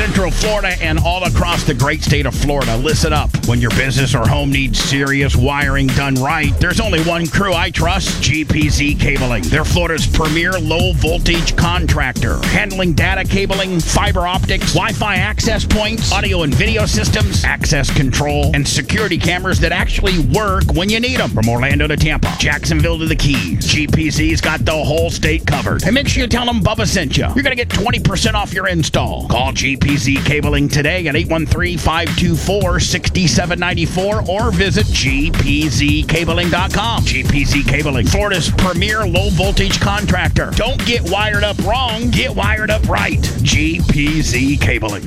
Central Florida and all across the great state of Florida. Listen up. When your business or home needs serious wiring done right, there's only one crew I trust, GPZ Cabling. They're Florida's premier low-voltage contractor, handling data cabling, fiber optics, Wi-Fi access points, audio and video systems, access control, and security cameras that actually work when you need them. From Orlando to Tampa, Jacksonville to the Keys, GPZ's got the whole state covered. And make sure you tell them Bubba sent you. You're going to get 20% off your install. Call GPZ Cabling today at 813-524-6794 or visit gpzcabling.com. GPZ Cabling, Florida's premier low-voltage contractor. Don't get wired up wrong. Get wired up right. GPZ Cabling.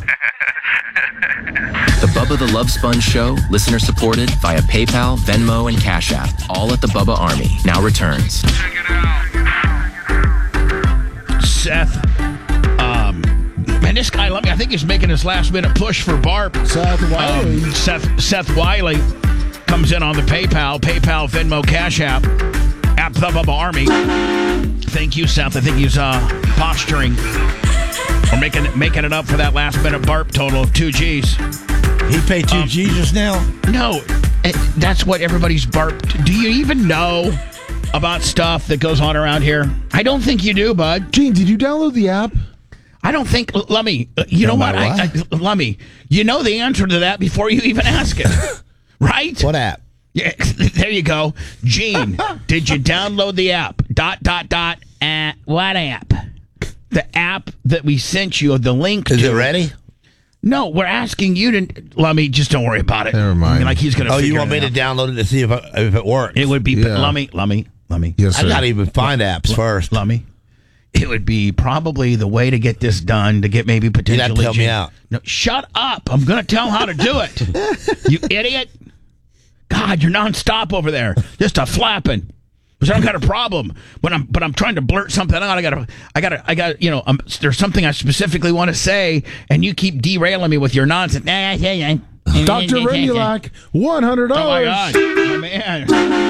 The Bubba the Love Sponge Show, listener supported via PayPal, Venmo, and Cash App. All at the Bubba Army. Now returns. Check it out. Seth, and this guy, I think he's making his last-minute push for Barb. Seth Wiley. Seth Wiley comes in on the PayPal, Venmo, Cash App, at the Bubba Army. Thank you, Seth. I think he's posturing or making it up for that last-minute Barb total of 2 G's. He paid 2 G's just now? No, that's what everybody's Barb. Do you even know about stuff that goes on around here? I don't think you do, bud. Gene, did you download the app? I don't think. Let me. You know what? Let me. You know the answer to that before you even ask it, right? What app? Yeah, there you go, Gene. Did you download the app? What app? The app that we sent you the link to. Is it ready? No, we're asking you to. Let me. Just don't worry about it. Never mind. I mean, like he's gonna. Oh, you want me to download it to see if it works? It would be. Yeah. Let me. Yes, sir. I gotta even find apps first. Let me. It would be probably the way to get this done, to get maybe potentially... You'd have to help me out. No, shut up. I'm going to tell how to do it. You idiot. God, you're nonstop over there. Just a flapping. Because I don't got a problem. But I'm trying to blurt something out. I got there's something I specifically want to say, and you keep derailing me with your nonsense. Dr. Remulac, $100. Oh, my God. Oh, man.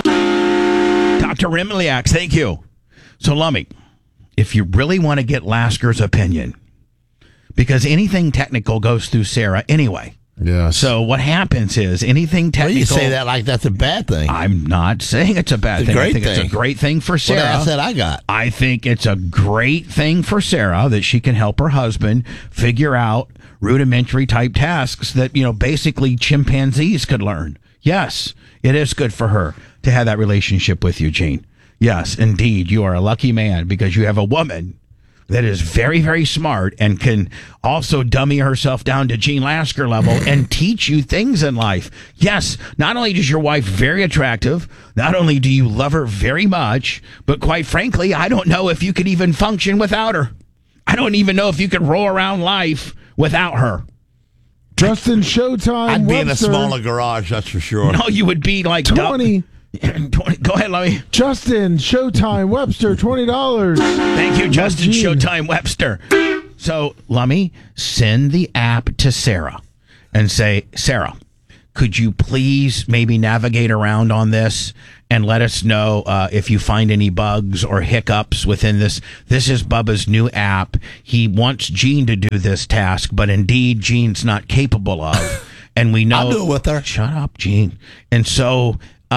Dr. Remulac, thank you. So, Lummy, if you really want to get Lasker's opinion, because anything technical goes through Sarah anyway. Yeah. So what happens is anything technical... Well, you say that like that's a bad thing. I'm not saying it's a bad thing. I think it's a great thing for Sarah. What asset I got? I think it's a great thing for Sarah that she can help her husband figure out rudimentary type tasks that, basically chimpanzees could learn. Yes, it is good for her to have that relationship with you, Gene. Yes, indeed, you are a lucky man because you have a woman that is very, very smart and can also dummy herself down to Gene Lasker level and teach you things in life. Yes, not only is your wife very attractive, not only do you love her very much, but quite frankly, I don't know if you could even function without her. I don't even know if you could roll around life without her. Justin Showtime I'd be in a Webster, smaller garage, that's for sure. No, you would be like 20. 20. Go ahead, Lummy. Justin Showtime Webster, $20. Thank you, Justin Gene. Showtime Webster. So, Lummy, send the app to Sarah and say, Sarah, could you please maybe navigate around on this and let us know if you find any bugs or hiccups within this. This is Bubba's new app. He wants Gene to do this task, but indeed, Gene's not capable of. And we know... I'll do it with her. Shut up, Gene. And so...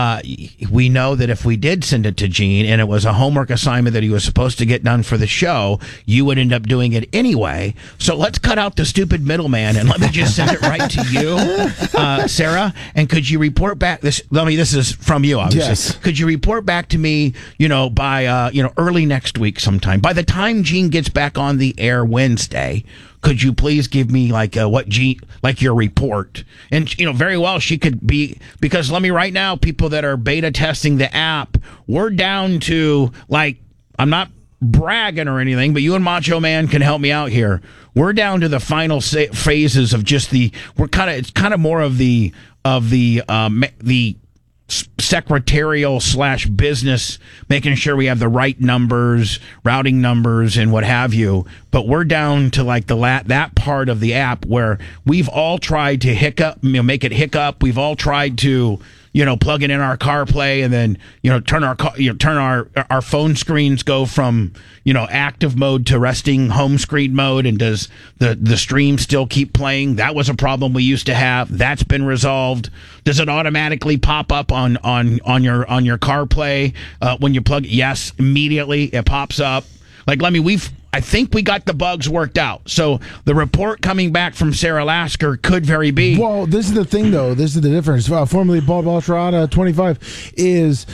we know that if we did send it to Gene and it was a homework assignment that he was supposed to get done for the show, you would end up doing it anyway. So let's cut out the stupid middleman and let me just send it right to you, Sarah. And could you report back this? This is from you, obviously. Yes. Could you report back to me, by early next week sometime? By the time Gene gets back on the air Wednesday, could you please give me your report? And very well she could be, because let me right now, people that are beta testing the app, we're down to I'm not bragging or anything, but you and Macho Man can help me out here. We're down to the final phases of just it's kind of more of the secretarial / business, making sure we have the right numbers, routing numbers, and what have you. But we're down to that part of the app where we've all tried to make it hiccup. We've all tried to, plugging in our CarPlay and then, turn our phone screens go from, active mode to resting home screen mode, and does the stream still keep playing? That was a problem we used to have. That's been resolved. Does it automatically pop up on your CarPlay when you plug? Yes, immediately it pops up. Like, I think we got the bugs worked out. So the report coming back from Sarah Lasker could very be. Well, this is the thing, though. This is the difference. Formerly Paul Baltrada, 25, is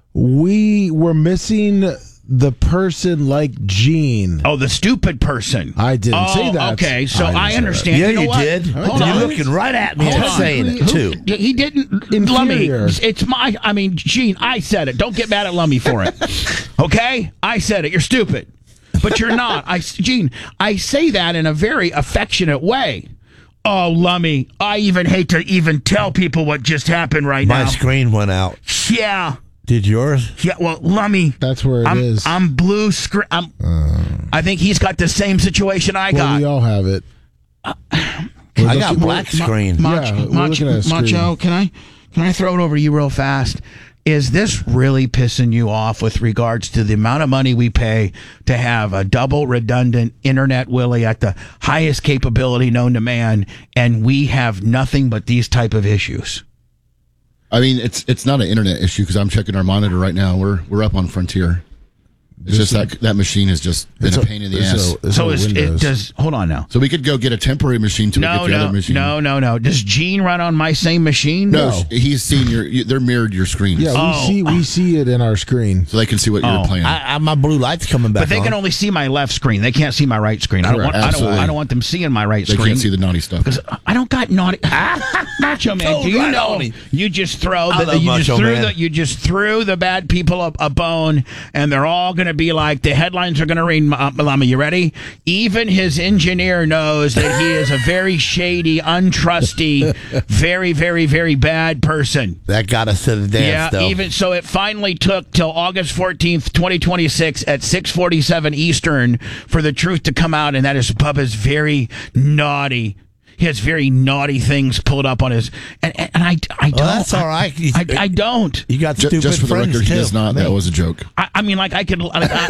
we were missing the person like Gene. Oh, the stupid person. I didn't say that. Okay, so I understand. Yeah, you know you what? did. Hold You're on. looking right at me and saying it, too. He didn't. Inferior. Lummy, it's Gene, I said it. Don't get mad at Lummy for it. Okay? I said it. You're stupid. But you're not. Gene, I say that in a very affectionate way. Oh, Lummy, I even hate to even tell people what just happened right now. My screen went out. Yeah. Did yours? Yeah, well, Lummy. That's where it is. I'm blue screen. I think he's got the same situation I Well, got. we all have it. I got black screen. Yeah, we're looking at a screen. Macho, can I throw it over to you real fast? Is this really pissing you off with regards to the amount of money we pay to have a double redundant Internet Willie at the highest capability known to man, and we have nothing but these type of issues? I mean, it's not an internet issue because I'm checking our monitor right now. We're up on Frontier. It's just that machine has just been a pain in the ass. Hold on now. So we could go get a temporary machine to get the other machine. No. Does Gene run on my same machine? No. He's seen they're mirrored your screens. Yeah, we see it in our screen. So they can see what you're playing. My blue light's coming back But they can only see my left screen. They can't see my right screen. I don't want them seeing my right They screen. can't see the naughty stuff. Because I don't got naughty. Macho Man, do you know? You just throw you just threw the bad people a bone, and they're all going to be like, the headlines are going to read. Malama, you ready? Even his engineer knows that he is a very shady, untrusty, very, very, very bad person. That got us to the dance, though. Even so, it finally took till August 14th, 2026 at 6:47 Eastern for the truth to come out, and that is Bubba's very naughty. He has very naughty things pulled up on his, and I don't. Well, that's all right. I don't. You got stupid just for the friends record, too. he does not. That was a joke. I mean, like I could,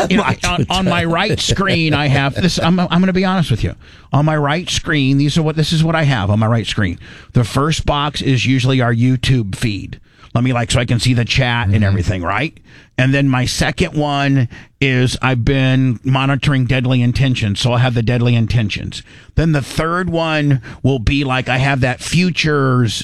on my right screen, I have this. I'm going to be honest with you. On my right screen, this is what I have on my right screen. The first box is usually our YouTube feed. So I can see the chat and everything, right? And then my second one is I've been monitoring Deadly Intentions, so I'll have the Deadly Intentions. Then the third one will be like I have that Futures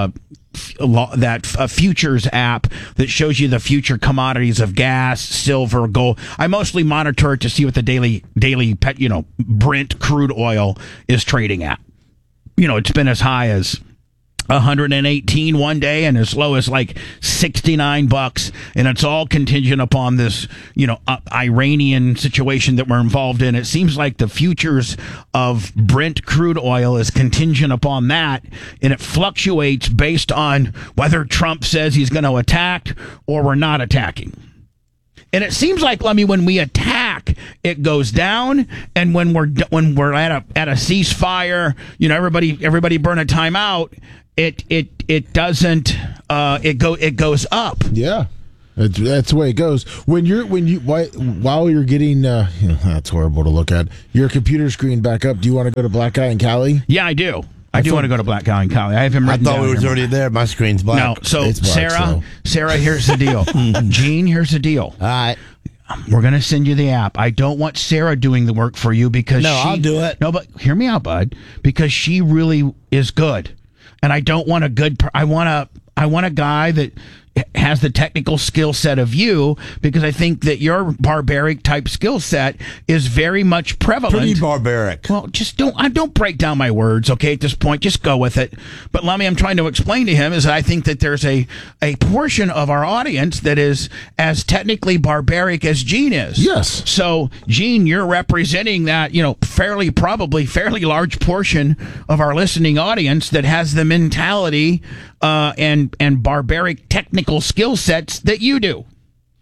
Futures app that shows you the future commodities of gas, silver, gold. I mostly monitor it to see what the daily Brent crude oil is trading at. It's been as high as 118 one day and as low as like $69, and it's all contingent upon this Iranian situation that we're involved in. It seems like the futures of Brent crude oil is contingent upon that, and it fluctuates based on whether Trump says he's going to attack or we're not attacking. And it seems like, when we attack, it goes down, and when we're at a ceasefire, everybody burn a timeout. It doesn't. It goes up. Yeah, that's the way it goes. While you're getting that's horrible to look at, your computer screen back up. Do you want to go to Black Guy and Cali? Yeah, I do. I do want to go to Black Guy and Cali. I have him. I thought we was already there. My screen's black. No, so It's black, Sarah, here's the deal. Gene, here's the deal. All right. We're going to send you the app. I don't want Sarah doing the work for you because I'll do it. No, but hear me out, bud, because she really is good. And I don't want I want a guy that has the technical skill set of you, because I think that your barbaric type skill set is very much prevalent. Pretty barbaric. Well, just don't break down my words, okay, at this point. Just go with it. But Lummy, I'm trying to explain to him is I think that there's a portion of our audience that is as technically barbaric as Gene is. Yes. So, Gene, you're representing that, fairly large portion of our listening audience that has the mentality and barbaric technical skill sets that you do.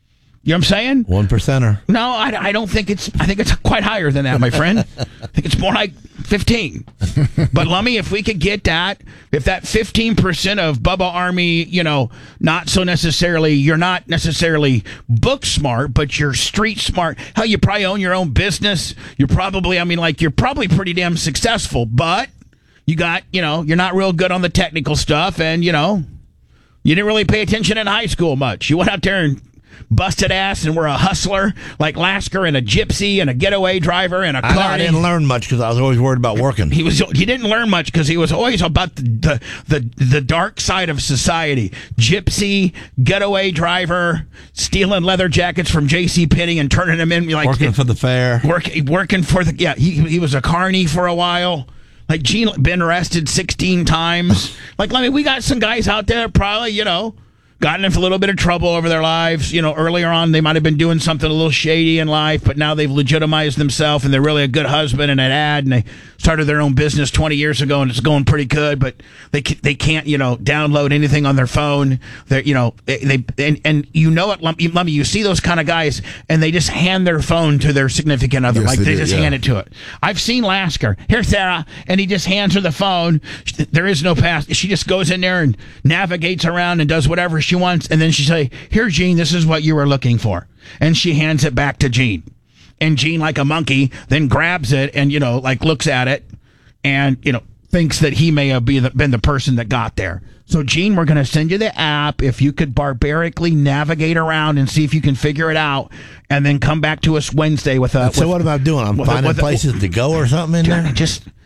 You know what I'm saying? 1%er. No, I don't think it's. I think it's quite higher than that, my friend. I think it's more like 15. But Lummy, if we could get that, if that 15% of Bubba Army, not so necessarily, you're not necessarily book smart, but you're street smart. Hell, you probably own your own business. You're probably, you're probably pretty damn successful, but you got, you're not real good on the technical stuff, and you didn't really pay attention in high school much. You went out there and busted ass and were a hustler like Lasker and a gypsy and a getaway driver and a car. I didn't learn much because I was always worried about working. He didn't learn much because he was always about the dark side of society. Gypsy, getaway driver, stealing leather jackets from J.C. Penney and turning them in like Working for the fair. Working for the he was a carny for a while. Like Gene been arrested 16 times. We got some guys out there probably gotten into a little bit of trouble over their lives. Earlier on, they might have been doing something a little shady in life, but now they've legitimized themselves, and they're really a good husband and an dad, and they started their own business 20 years ago, and it's going pretty good, but they can't, download anything on their phone. They're, and Lummy, you see those kind of guys, and they just hand their phone to their significant other. Yes, they just hand it to it. I've seen Lasker. Here, Sarah, and he just hands her the phone. There is no pass. She just goes in there and navigates around and does whatever she wants, and then she say, "Here, Gene, this is what you were looking for," and she hands it back to Gene, and Gene, like a monkey, then grabs it and looks at it, and thinks that he may have been the person that got there. So, Gene, we're going to send you the app. If you could barbarically navigate around and see if you can figure it out, and then come back to us Wednesday with a. So what am I doing? I'm finding places to go or something in there.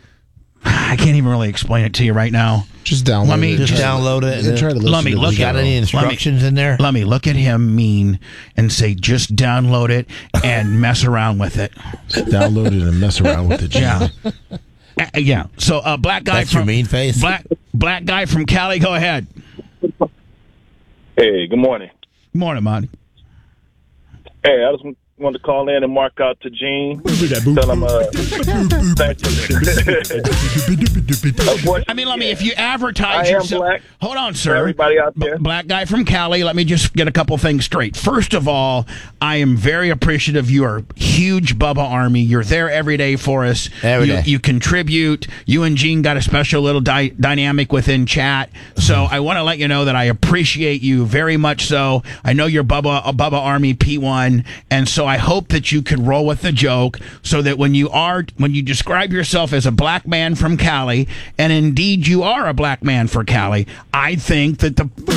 I can't even really explain it to you right now. Just download it. Just download it. And try to listen to Look, got any instructions in there? Let me look at him mean and say, just download it and mess around with it. Download it and mess around with it. Yeah. Yeah. So, black guy That's from your mean face. Black guy from Cali, go ahead. Hey, good morning. Good morning, Monty. Hey, I just wanted to call in and mark out to Gene. Tell him, thank you. Let me, if you advertise I am yourself. black. Hold on, For sir. everybody out there. Black guy from Cali, let me just get a couple things straight. First of all, I am very appreciative. You are a huge Bubba Army. You're there every day for us. Every day. You contribute. You and Gene got a special little dynamic within chat. So I want to let you know that I appreciate you very much so. I know you're Bubba Army P1, and so I hope that you can roll with the joke so that when you describe yourself as a black man from Cali, and indeed you are a black man for Cali, I think that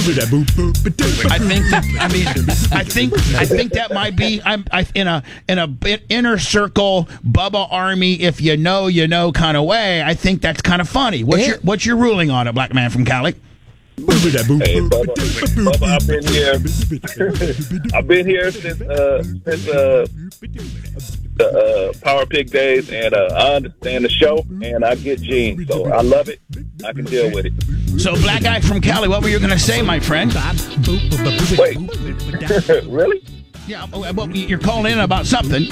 that might be in a bit inner circle Bubba Army, if you know kind of way. I think that's kind of funny. What's your ruling on it, black man from Cali? Hey, Bubba, I've been here since the Power Pig days, and I understand the show, and I get Gene, so I love it. I can deal with it. So, black guy from Cali, what were you going to say, my friend? Wait, really? Yeah, well, you're calling in about something.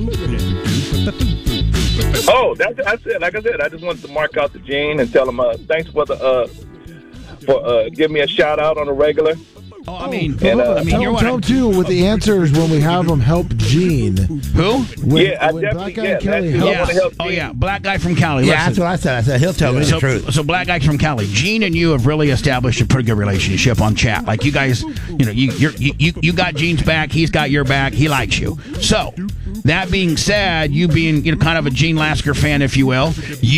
Oh, that's it. Like I said, I just wanted to mark out to Gene and tell him thanks for giving me a shout out on the regular. Tell him too with the answers when we have them help Gene. Who? Black guy Kelly helps. Black guy from Cali. Yeah, that's what I said. I said he'll tell me the truth. So black guy from Cali, Gene and you have really established a pretty good relationship on chat. Like you guys, you got Gene's back, he's got your back, he likes you. So that being said, you being kind of a Gene Lasker fan, if you will.